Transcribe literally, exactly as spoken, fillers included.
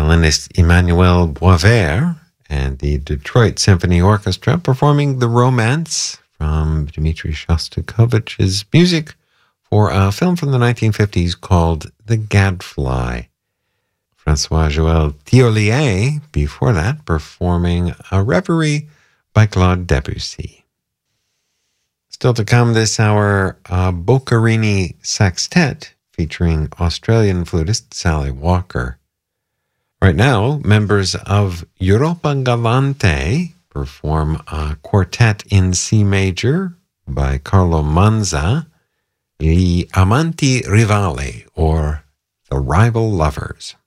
violinist Emmanuel Boisvert and the Detroit Symphony Orchestra performing The Romance from Dmitri Shostakovich's music for a film from the nineteen fifties called The Gadfly. François-Joël Thiollier, before that, performing a Reverie by Claude Debussy. Still to come this hour, a Boccherini Sextet featuring Australian flutist Sally Walker. Right now, members of Europa Galante perform a quartet in C major by Carlo Manza, Gli Amanti Rivali, or The Rival Lovers.